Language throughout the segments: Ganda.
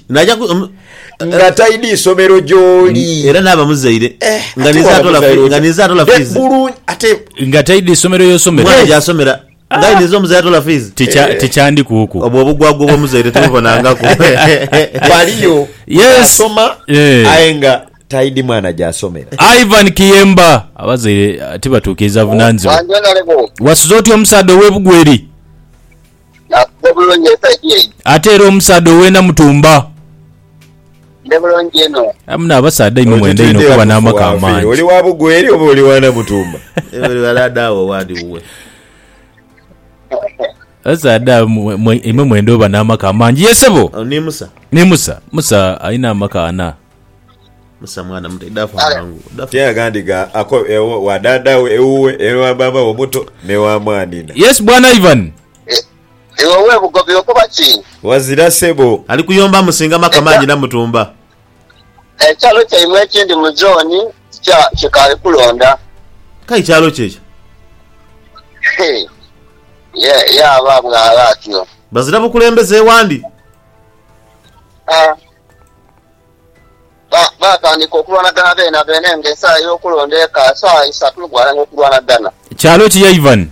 najja nga taidi isomero gyoli era naba muzaire nga niza atola fees bulungi ate nga taidi isomero yosomera mwana gyasomera nga nizo muzaire atola fees tikyandi kuku obwobugwagwo bw'omuzaire tubonangako waliyo asoma ayenga taidi mwana gyasomera. Ivan Kiyemba abazaire tibatuukiriza vunanzibwa wasuza otya omusaadde ow'ebugweri ate era omusaadde ow'ena mutumba amuna abasaadde ino mwenda ino kuba n'amaka amangi oli wa bugweri oba oli wana mutumba waladawo wadi uwe abasaadde imwe mwenda oba n'amaka amangi yesebo ni Musa alina amaka ana Musa mwana mutaidafu wangu kyagandiga ako wadadawo ewuwe ewa baba omuto ne wa mwanina. Yes bwana Ivan ewe bugobe okuba ki wazira sebo ali kuyomba musinga makamanyi na mutumba ekyalo kyaimwe ekindi mu zoni kikali kulonda kai kyalo kyekyo ababwa abatyo bazira bukulembeze wandi batandika okulwanagana bene ng'esaa y'okulonda eka saa 3 gwala ng'okulwanagana kyalo ki ya Ivan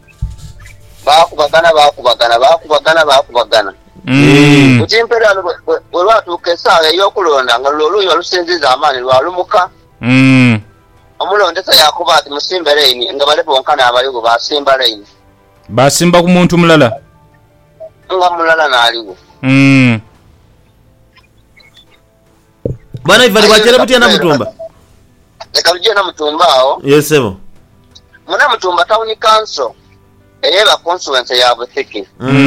bakubagana kukimpera bwe lwatuuka essaawa ey'okulonda nga lwoluuyi olusinziza amaanyi lwalumuka omulondesa yakuba ati musimbe layini nga bale bonkana abaliwo basimba layini basimba ku muntu mulala nga mulala n'aliwo bwana Ivan bwakere butya na mutumba leka lujje na mutumba awo yesebo muna mutumba town council eyeba constituency ya Buthiki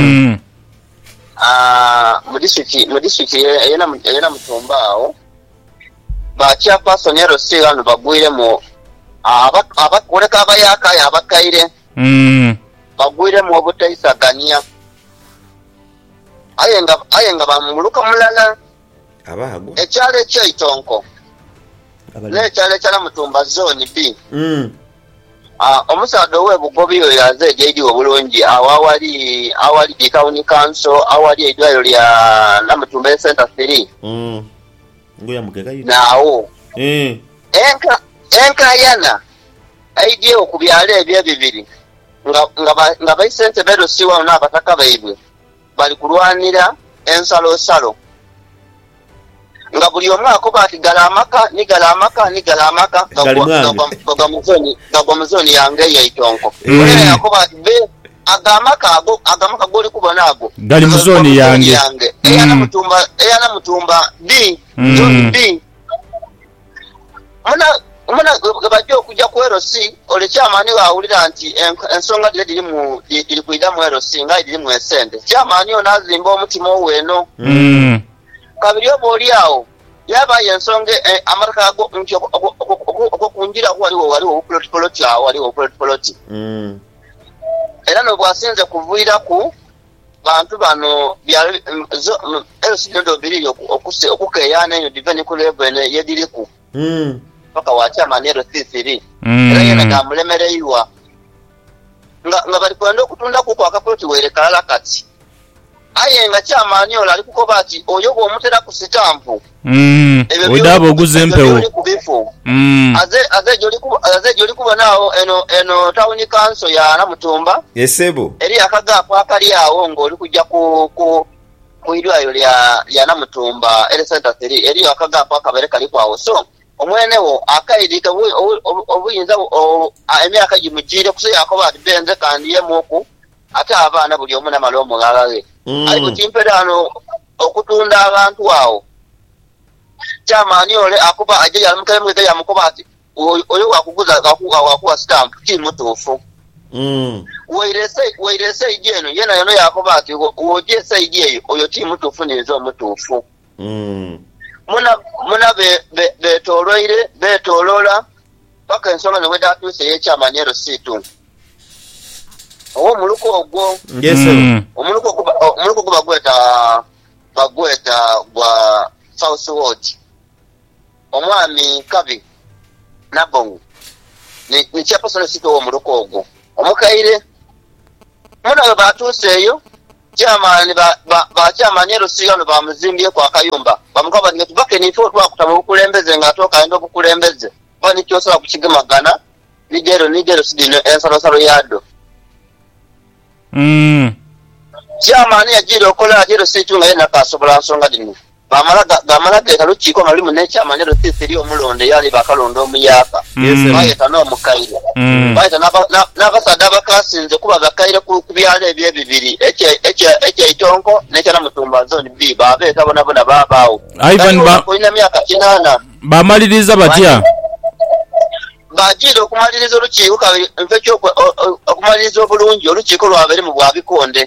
mu district eyena mutumba awo ba chairperson ya Rosi wano bagwire mu abakoleka abayaka abakaire bagwire mu obutaisagania ayenga bamuluka mulala abago ekyalo ekyoitonko n'ekyalo ekya Mutumba zone B omusaadde ow'ebugobi oyo yaze ejyidi obulungi awali di town council awali eddwaliro lya Namutumba Center 3 naawo enkayana aidye okubyalo ebyo ebibiri nga baisente berosi wano n'abataka baibwe bali kulwanira ensalosalo nga buli omu akoba ati gala amaka gagwa muzoni yange yaitonko era yakoba ati be agamaka goli kubona ago gali muzoni yange eyana mutumba B zone B muna bajja okujja ku LC olekyamaani waawulira nti ensonga diri kwida mu LC nga diri mu esente kyamaani onazimba omutima oweno kabiri oba oli awo yabaye ensonga amataka ago nti okukunjira waliwo obupoloti awo waliwo obupoloti era nobwasinze kuvuira ku bantu bano LC okukeyaana enyo diveni ku level yediriku paka wakyamaani LC3 era yena gamulemereirwa nga bali kwenda okutunda kuko akapoloti werekalala kati aye nga kyamaani ola ali kukoba ati oyo bw'omutera ku sitampu odaba oguze empewo aze gyoli kubonaawo eno town council ya Namutumba yesebo eri akagaapo akali awo ng'oli kujja ku idwaliro lya Namutumba Center 3 eriyo akagaapo akabere kali kwawo so omwenewo akaidika obuyinza emyaka gimugire kuso yakoba ati benze kandi yemuku ate abaana buli omu namala omulala we ariko kimperano okutunda abantu awo kyamaani ole akuba ajja yamukemwega yamukoba ati oyo wakuwa stamp kimutuufu waire saidi eno yena yono yakoba ati wojje saidi eyo oyo timutuufu nizo omutuufu muna betolola paka ensonga neweda atuuse yekyamaani LC2 owo muluko ogwo omuluko bagweta gwa South Ward omwami Kabi Nabongo ni chairperson sito owo muluko ogwo omukaire muna batuuse eyo chairman ba chairman Rusiyano bamuzimbye kwa Kayumba bamukaba nti tubake ni fo twakutama bukulembeze ngatoka endo bukulembeze bani kyosola kukigemagana nigero sidino ensalo yado chairman yajiro okola jero situnga yena kasobola nsonga dino bamala geta lukiko mali munne chairman Rusiyano omulonde yali bakalondo omuyaka bayeta no mukaira bayeta n'abasada bakasinze kuba bakaira ku byalo ebye bibiri eche itonko necha na mutumba zone B babeeta bona babaawo Ivan kuina myaka 8 bamaliriza batya bajiro okumaliriza olukiiko kabiri mfecho okumaliriza obulungi olukiiko lwabere mu bwabikonde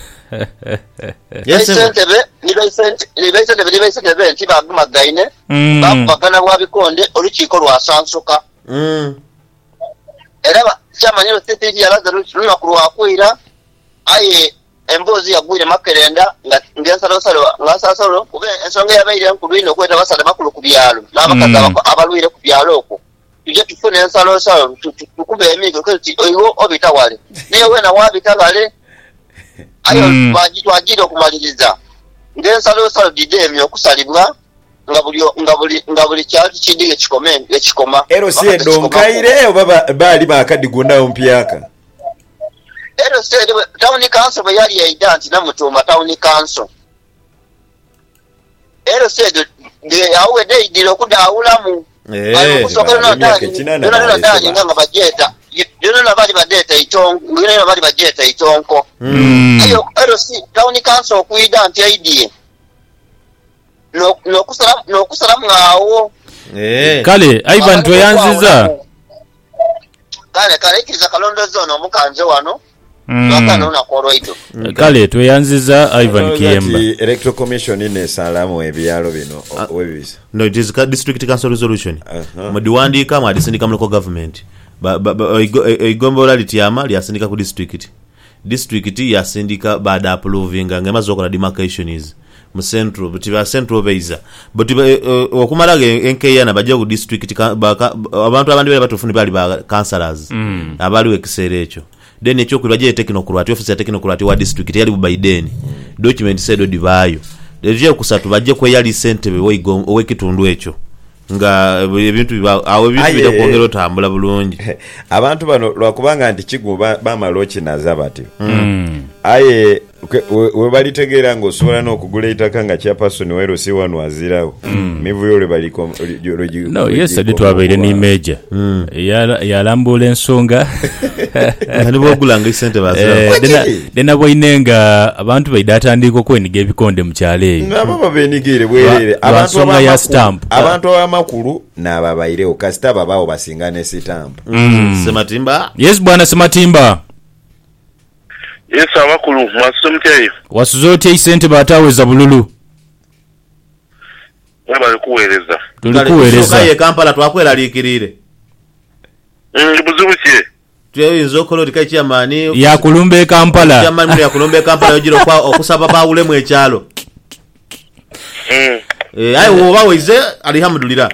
Libesentebe nti bagumagaine bakubagana bwabikonde olukiiko lwasansuka era chairman Rusiyano yalaza lunaku lwakwira aye embozi yagwire makerenda ngasasalo kube ensonga yabaire nkulwino okweta basada bakulu ku byalo n'abakazi abalwire ku byalo okwo tujja tufune ensalo tukube emigo kuti oyo obitawale naye wena wabitagale ayo twajira okumaliriza ng'ensalo didemi okusalibwa nga buli kyali kidige ekikoma RC donkaire oba bali bakadigundawo mpyaka RC town council bwe yali aidanti na Mutumba town council RC de awe de idilo okudaawulamu kusokera ndani nga bajeta yona bali badeta itongo yona bali bajeta itonko ayo RC town council okuidanti idea no kusala mwawo kale Ivan tweyanziza kale ikiza kalondo zone omukanze wano bakana unakolwaito kale tweyanziza Ivan Kiyemba electoral commission ne salamu ebyalo bino webisa no it is district council resolution mudiwandika mu adisindika local government igombola litiyama lyasindika ku district yasindika baada approvinga ngemazo okola demarcation is mu central but ba central beiza but okumalaga enkeyana bajja ku district abantu abandi bali batufuni bali ba councillors abali ekisere ekyo then ekyo kulwaje technocrat office ya technocrat wa district yali Biden document said divayo leje kusatu bajje ko yali sentebe owekitundu ekyo nga ebintu awo bintu bida kwongera otambula bulungi abantu bano lwakubanga nti kiguba bamalochi nazabati aye we balitegeera ngo osobola n'okugula itaka nga chairperson wa Rusiyano wazirawo mivuyo le baliko no yesterday twabaire ni major yalambula ensonga ani bogulanga isente bazirawo dena boinenga abantu baidatandiko kweniga ebikonde mu kyalo eyo nabo benigire bwerere abantu abamakulu n'ababaireo kasita babawo basingane sitamp Sematimba yes bwana Sematimba Yes abakulu mwasomteyo wasuzote isente bataweza bululu bali kuweereza tulikuweereza ye Kampala twakwera likirire buzubukie tuyinza okola likai chairman ya kulumbe Kampala chairman ya kulumbe Kampala yojiro kwa okusaba baawule mu ekyalo ayo obawize alihamdulira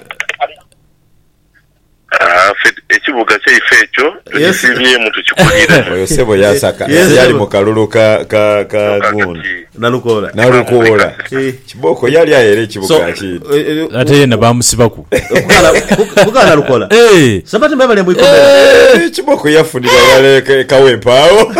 ekibuga ky'ifecho ekisibye muntu kikulira oyo sebo yasaka yali mu kalulu ka gundi nalukola kiboko yali ayere kibuga ki ate na bamusibaku kukala lukola sabati mbabale mu ikomera kiboko yafunira yale kawepao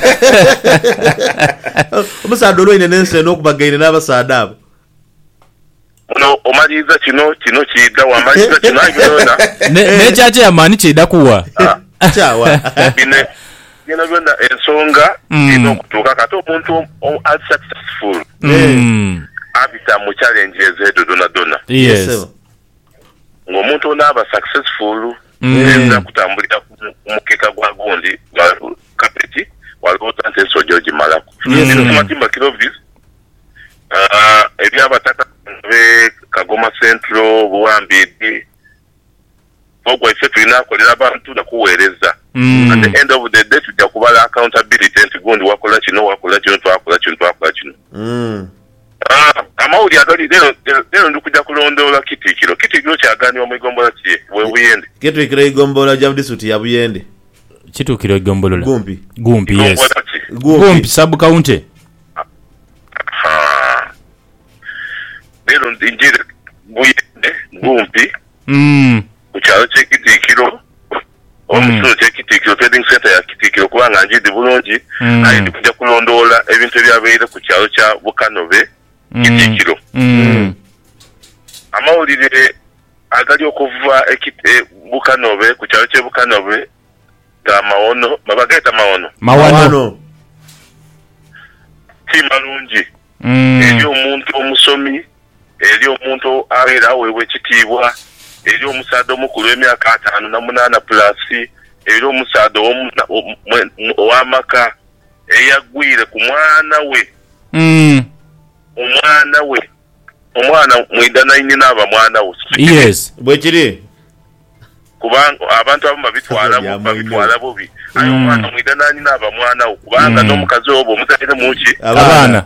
omusado loine nense nokubagaine n'abasada abo no omaliza kino kida wa maliza kino ayona ne chache ya mani chida kuwa chawa bine byona ensonga ino kutoka kato omuntu unsuccessful abita mu challenges dona yes ngomuntu onaba successful enza kutambulira kumukeka gwa gondi gwa kapeti walota nteso George Malako Sematimba kilovis ebyabataka Kagoma Central Buwambidi ogwa ife tulinakolera abantu nakuweereza at the end of the day tujja kubala accountability nti gundi wakola kino twakola kino amawuli agali lero ndikujja kulondoola kitikiro kyaganibwa mu igombola kye Buyende kitikiro igombola ja disitulikiti ya Buyende kitukiro igombolola Gumpi yes Gumpi sub county lero njire buyende gumpi ku kyalo ky'Ekitiikiro omusulo ky'Ekitiikiro trading center ya Kitiikiro kubanga njidde bulungi ayi ndi kujja kulondoola ebintu ebyabeire ku kyalo kya Bukanobe Kitiikiro amawulire agali okuva Bukanobe ku kyalo ky'e Bukanobe ga mawono babageta mawano si malungi eri omuntu omusomi eri omuntu abeera aweebwa ekitiibwa eri omusaadde omukulu w'emyaka 58 plus eri omusaadde ow'amaka eyagwire ku mwana we omwana mwidana nnyo n'aba mwana we yes bwekiri kubanga abantu abamu babitwala bubi ayo omwana mwidana nnyo n'aba mwana we kubanga n'omukazi obo omuzalire muki abaana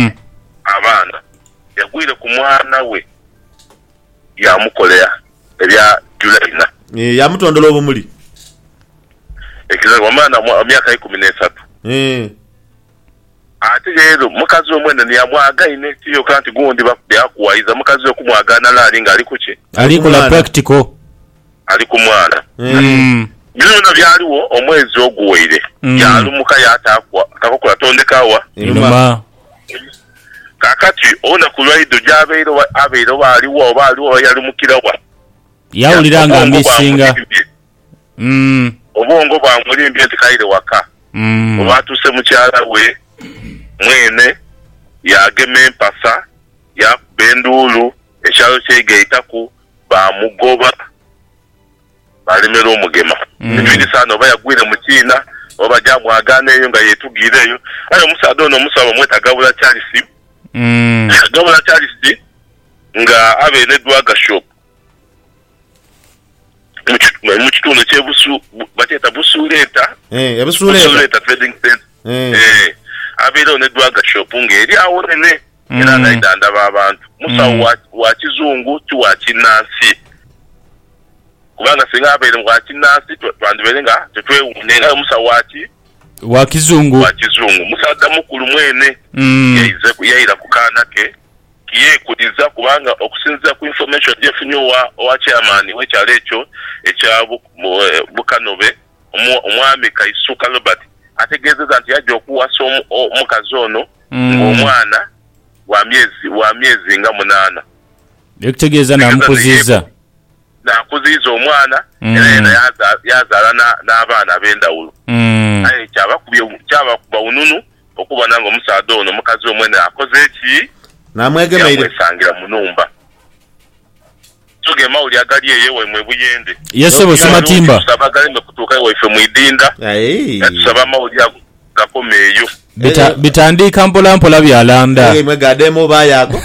yagwire ku mwana we yamukolera ebya July yamutondola obumuli ekizago omwana myaka 13 ate leero mukazi omwene niyamwagaine tiyo kanti gundi byakuwayiza mukazi okumwagana laali ng'ali kuki ali kola practical ali ku mwana bino byaliwo omwezi oguweire yalumuka yataakwa kakokola tondekawa inuma kakati ona kulwaido abeire baaliwo yalumukirawa yawuliranga misinga obwongo bwamulimbye nti kaire waka oba atuuse mukyala we mwene yagema empasa yakuba enduulu ekyalo kyegaitaku bamugoba balemera omugema ekirisana oba yagwire mu kiina oba jamwaganeeyo nga yetugireeyo aye omusaadde ono omusaba mwetagabula Charles gabula Charles nga abeere n'edwaga shop mu kitundu ky'ebusu bakyeta busuleeta ebusuleeta trading center abeerewo n'edwaga shop ng'eri awo nene era ng'ayidandaba abantu musawo wa kizungu ti wa kinnansi kubanga singa abeere mu wa kinnansi twandibeere nga tetwewune nga musawo wa kizungu musaadda mukulu mwene yayira ku kaana ke kiyeekuliza kubanga okusinziira ku information gyefunye owa chairman w'ekyalo ekyo ekya Bukanobe omwami Kaisuka Robert ategeezeza nti yajja okuwasa omukazi ono ng'omwana wa myezi nga 8 ekitegeeza namukuziiza omwana era yena yazaala n'abaana ab'endawulo aye kyabakuba ununu okubona nga omusaadde ono omukazi omwene akoze eki namwesangira mu nnumba tugema uli agali eyewe mwe buyende yesebo Sematimba tusaba galembe kutuuka waife mu idinda tusaba amawuli gakomeeyo bitandika mpolampola byalanda mwe gademo bayako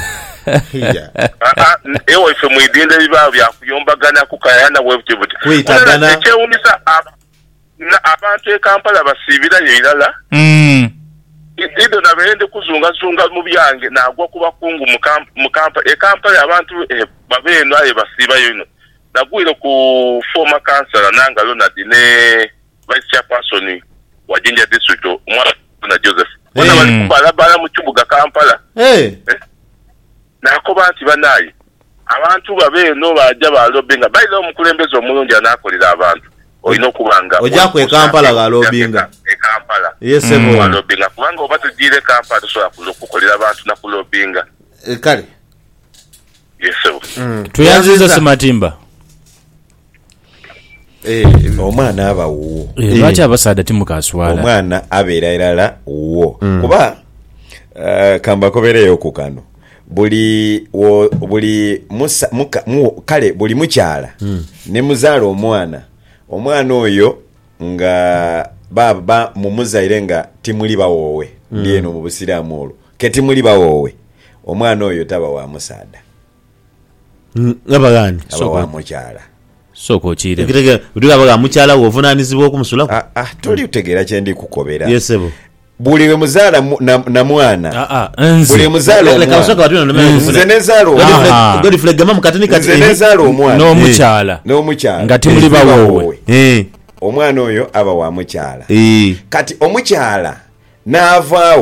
ewaife mu idinda ebiba byakuyombagana kukayana webutebuti kwitagana ekyewunyisa abantu e Kampala basiibirayo irala ido nabeende kuzungazunga mu byange nagwa ku bakungu mu Kampala abantu babeeno aye basiibayo ino nagwire ku former councillor Nanga Ronald ne vice chairperson wa Jinja district omwana na Joseph bona bali kubalabala mu kibuga Kampala nakoba nti banayi abantu babeeno bajja balobinga bayira omukulembeze omulungi anaakolera abantu olina okubanga ojja ku Kampala galobinga Kampala yesebo galobinga kubanga oba tugire Kampala tusobola kukukolera abantu nakulobinga kale yesebo tuyanziza Sematimba omwana aba wuwo lwaki abasaada timukaswala omwana abeera irala wuwo kuba kambakobereyo ku kano buli mukyala ne muzaala omwana oyo nga baba mumuzaire nga timuli bawoowe ndieno mu busiraamu olwo ke timuli bawoowe omwana oyo taba wa musaada ngabagani aba wa mukyala soko chire kitege udiga mukyala wovunaanizibwa okumusulaku toli utegeera kyendi kukobera yesebo buli we muzaala na mwana buli muzaala nze nezaala Godfrey gama mukatini kati nze nezaala omwana n'omukyala nga timuli bawoowe omwana oyo aba wa mukyala kati omukyala n'avaawo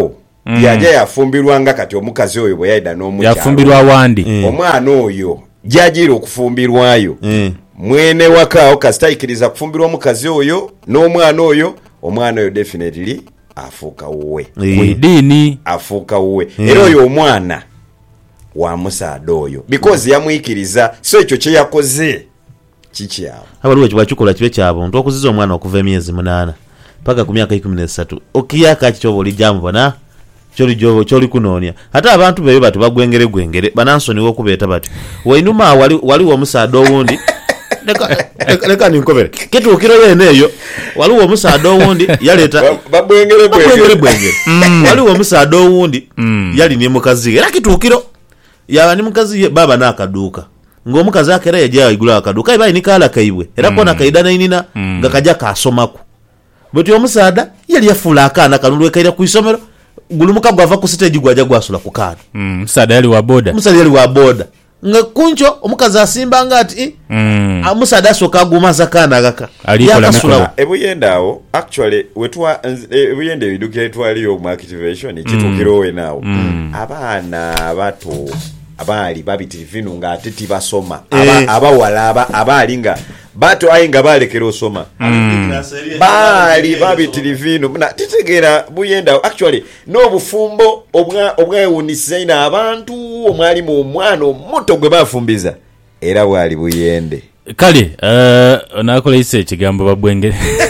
yaja yafumbirwanga kati omukazi oyo bwe yaida n'omukyalo yafumbirwa wandi omwana oyo jajira okufumbirwayo mwene wakao kasitaikiriza kufumbirwa omukazi oyo n'omwana oyo definitely afuuka wuwe kwidini afuuka wuwe era oyo omwana wa musaada oyo because yamwikiriza so ekyo kye yakoze kikyawo abaliwo kibakikola kibe kyabuntu okuziza omwana okuva emyezi 8 paka ku myaka 13 okiyaka kichobo lijamu bana choli kunonya hata abantu bebe batu bagwengere banansoni wo kubeta batu wainuma waliwo omusaada owundi leka ninkobere kitu ukiro yeneyo waliwo omusaada owundi yaleta babwengere waliwo omusaada owundi yali ni mukazi era kitu ukiro yaba ni mukazi baba nakaduka ng'omukazi akera yajja igula akaduka ibayi nikala kaibwe era kona kaidana inina ngakaja kasomako boti omusaada yali yafula akana kanulwe kaira ku isomero gulumuka gwava ku stage gwaja gwasula ku kana musaada yali wa boda nga kuncho omukazi asimba ngati amusaada soka gumaza kana gaka yakasula ebuyendawo actually wetwa ebuyende biduke twaliyo mu activation kitukiro we nawo abana bato abali babitirivu nga ateti basoma abawala abali nga bato ayinga balekera osoma bali babitirivu na titegera buyenda actually n'obufumbo obwewunisa ina abantu omwali mu omwana omuto gwe bafumbiza era bwali buyende kale onakola ise ekigambo babwengere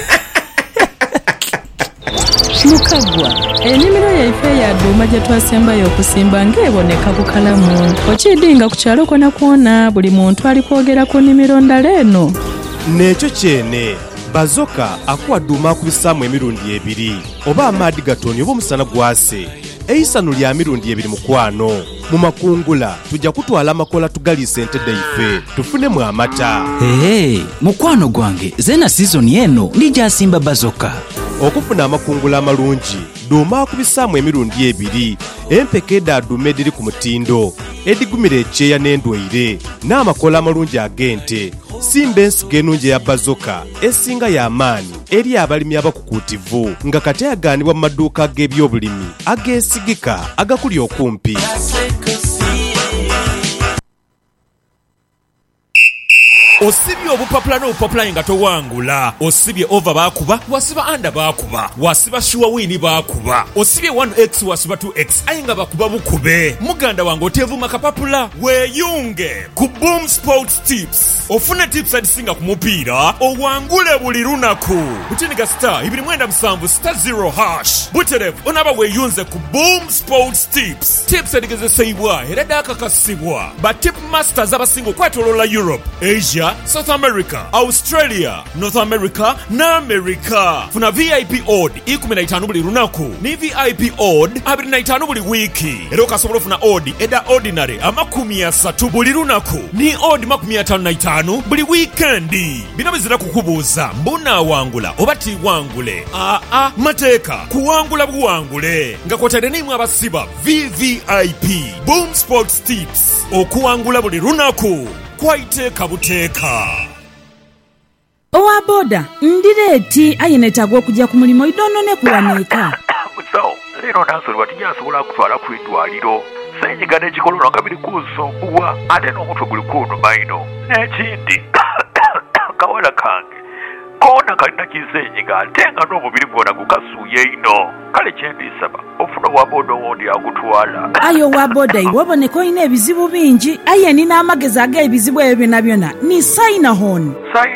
Mukagwa enimiro yaife ya duma gye twasembayo okusimba ng'eboneka bukalamu okidinga ku kyalo kona kwona buli muntu ali kwogera ku nimiro ndala eno nekyo kyene bazoka akuwa duma kubisaamu emirundi 2 oba amaadi gatoni oba omusana gwase eisano lya mirundi 2 mukwano mu makungula tujja kutwala amakola tugaliise entedde ife tufunemu amata mukwano gwange zena sizoni eno ndijasimba bazoka okufuna amakungula amalungi duma kubisaamu emirundi 2 empekeda duma ediri ku mutindo edigumira ekyeya n'endwaire n'amakola amalungi agente simba ensigo ennungi ya bazoka esinga y'amaanyi eri abalimi abakukuutivu nga kati agaanibwa mu maduuka g'ebyobulimi ageesigika agakuli okumpi osibye obupapula n'obupapula nga towangula osibye over bakuba wasiba under bakuba wasiba sure win bakuba osibye 1x wasiba 2x ayinga bakuba bukube muganda wange otevuma kapapula weyunge ku Boom Sports Tips ofune tips adisinga ku mupiira owangule buli lunaku butiniga star 297*0# buterevu onaba weyunze ku Boom Sports Tips tips adigezesebwa era dakakasibwa ba tip masters abasinga okwetolola Europe, Asia, South America, Australia, North America na America. Funa VIP odd 15 buli lunaku ni VIP odd 25 buli wiki. Era okasobola funa odd eda ordinary 30 buli lunaku ni odd 55 buli weekendi. Bino bizira kukubuuza mbuna wangula oba ti wangule. Mateeka kuwangula buwangule nga kwotadde nimwe abasiba VVIP Boom Sports Tips okuwangula buli lunaku kwaite kabuteeka owa boda ndireeti ayinetagwa okujja ku mulimo idonone kuwaneeka musawo leero nansolwa tinyasobola kutwala ku idwaliro senyiga n'ekikolono nga biri kunsumbuwa ate n'omutwe guli kunnuma ino n'ekindi kawala kange koona kalina kisenyiga ate nga n'omubiri gwona gukasuuye ino kale kyendisaba ofuna wa boda owondi agutwala ayo wa boda iwe oboneka olina ebizibu bingi aye nina amagezi ag'ebizibu ebyo byonna byonna ni Sinahon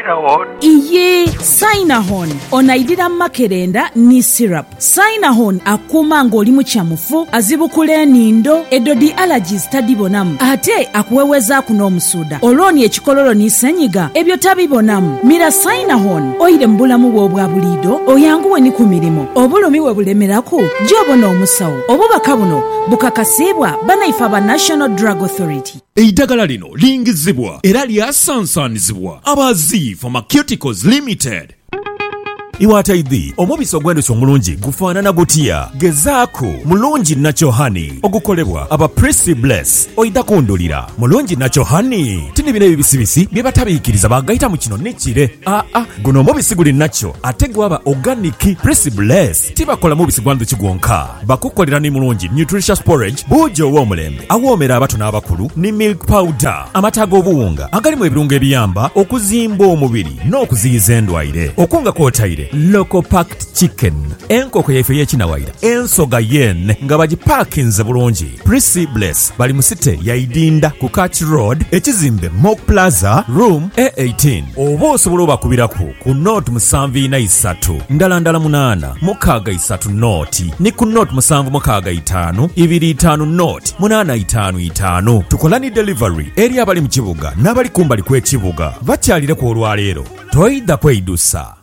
iye Sinahon onaidira makerenda ni syrup Sinahon akuuma ng'oli mu kyamufu azibukula enindo edodi allergies tadibonamu ate akuwewezaaku n'omusuuda olwoni ekikololo ni senyiga ebyo tabibonamu mira Sinahon oyire mu bulamu bwo obwa buliido oyanguwe ni ku mirimu obulumi we bulemeraku gy'obona omusawo obubaka buno bukakasibwa banaifa ba National Drug Authority. Eddagala lino lingizibwa era lyasansanizibwa Abazi Pharmaceuticals Limited. iwataidhi omubisi ogw'enduki omulungi gufaanana gutya gezaako mulungi nacho hani ogukolebwa aba Prissy Bless oyita kundulira mulungi nacho hani tini bino ebibisibisi bye batabiikiriza bagayita mu kino nekire guno omubisi guli nacho ate gwaba organic Prissy Bless tibakola mubisi gwa nduki gwonka bakukolera ni mulungi nutritious porridge buujo ow'omulembe awoomera abato n'abakulu ni milk powder amata g'obuwunga agalimu ebirungo ebiyamba okuzimba omubiri n'okuziyiza endwaire okunga kwotaire local packed chicken enkoko yaife y'ekinawaira ensoga yen nga bagipaakinze bulungi Prissy Bless bali mu site yaidinda ku Catch Road ekizimbe Mock Plaza room A18 oba osobola obakubiraku ku note 743 ndala 8 mukaaga 3 note ni ku note 765 25 note 855 tukola ni delivery eri abali mu kibuga n'abali kumbali kw'ekibuga bakyalire ku olwaleero toyidda kweyidusa